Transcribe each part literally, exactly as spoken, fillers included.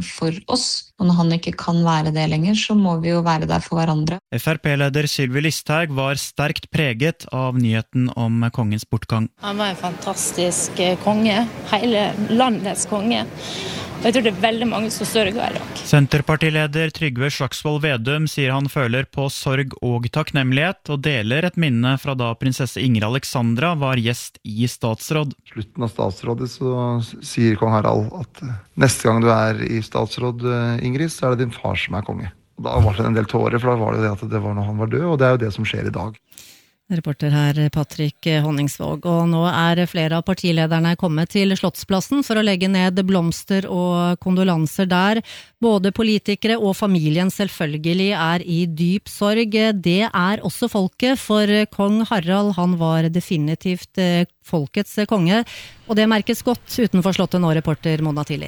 for oss. Og når han ikke kan være det lenger, så må vi jo være der for hverandre. F R P-leder Sylvi Listhaug var sterkt preget av nyheten om kongens bortgang. Han var en fantastisk konge, hele landets konge. Og jeg tror det er veldig mange som sørger i dag. Senterpartileder Trygve Slagsvold Vedum sier han føler på sorg og takknemlighet, og deler et minne fra da prinsesse Ingrid Alexandra var gjest i statsråd. Slutten av statsrådet så sier kong Harald at neste gang du er i statsråd, Ingrid, så er det din far som er konge. Og da var det en del tårer, for da var det det at det var når han var død, og det er jo det som skjer i dag. Reporter her Patrick Honningsvåg, og nå er flere av partilederne kommet til Slottsplassen for å legge ned blomster og kondolanser der. Både politikere og familien selvfølgelig er i dyp sorg. Det er også folket, for kong Harald han var definitivt folkets konge, og det merkes godt utenfor slottet nå, reporter Mona Tiller.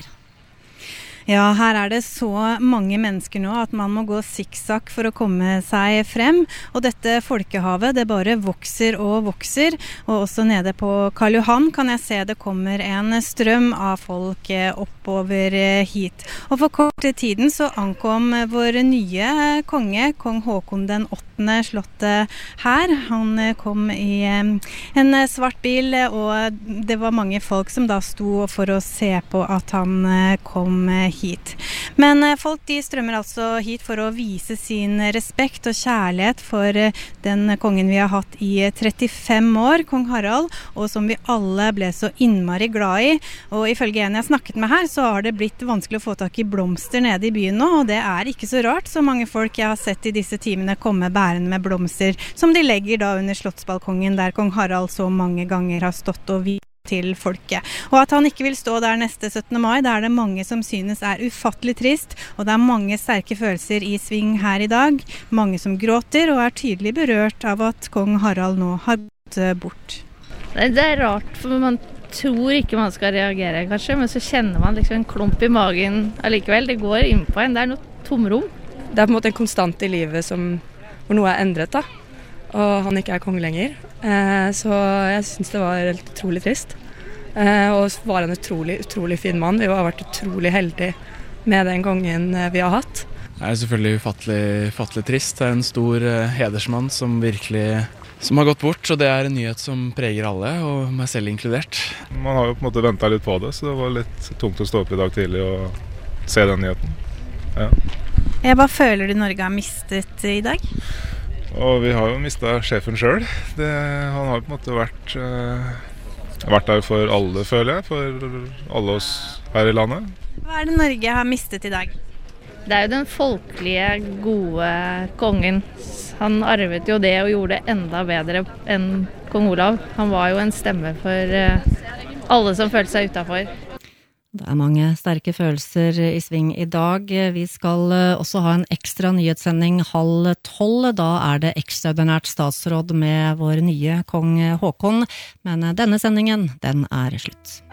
Ja, her er det så mange mennesker nå at man må gå sikksakk for å komme seg frem. Og dette folkehavet, det bare vokser og vokser. Og også nede på Karl Johan kan jeg se det kommer en strøm av folk oppover hit. Og for kort tiden så ankom vår nye konge, kong Håkon den åttende slottet her. Han kom i en svart bil, og det var mange folk som da sto for å se på at han kom hit. hit. Men folk de strømmer altså hit for å vise sin respekt og kjærlighet for den kongen vi har hatt i trettifem år, kong Harald, og som vi alle ble så innmari glad i. Og ifølge en jeg snakket med her, så har det blitt vanskelig å få tak i blomster nede i byen nå, og det er ikke så rart. Så mange folk jeg har sett i disse timene komme bærende med blomster, som de legger da under slottsbalkongen, der kong Harald så mange ganger har stått og vist til folket. Og at han ikke vil stå der neste syttende mai, det er det mange som synes er ufattelig trist, og det er mange sterke følelser i sving her i dag. Mange som gråter og er tydelig berørt av at kong Harald nå har gått bort. Det er rart, for man tror ikke man skal reagere kanskje, men så kjenner man liksom en klump i magen allikevel. Det går inn på en, det er noe tomrom. Det er på en måte en konstant i livet som, hvor noe er endret da, og han ikke er konge lenger. Eh, så jeg synes det var helt utrolig trist. Eh, og var en utrolig, utrolig fin mann. Vi har vært utrolig heldige med den kongen vi har hatt. Det er selvfølgelig ufattelig, ufattelig trist. Det er en stor uh, hedersmann som virkelig som har gått bort, og det er en nyhet som preger alle, og meg selv inkludert. Man har jo på en måte ventet litt på det, så det var litt tungt å stå opp i dag tidlig og se den nyheten. Ja. Ja, hva føler du Norge har mistet i dag? Og vi har jo mistet sjefen selv. Det, han har på en måte vært, uh, vært der for alle, føler jeg, for alle oss her i landet. Hva er det Norge har mistet i dag? Det er jo den folkelige, gode kongen. Han arvet jo det og gjorde det enda bedre enn kong Olav. Han var jo en stemme for uh, alle som følte seg utenfor. Det er mange sterke følelser i sving i dag. Vi skal også ha en ekstra nyhetssending halv tolv. Da er det ekstraordinært statsråd med vår nye kong Håkon. Men denne sendingen, den er slutt.